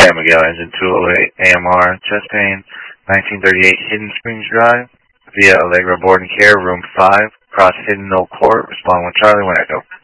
San Miguel, engine 208 AMR, chest pain, 1938 Hidden Springs Drive, via Allegra Board and Care, room 5, cross Hidden Knoll Court, respond with Charlie when I go.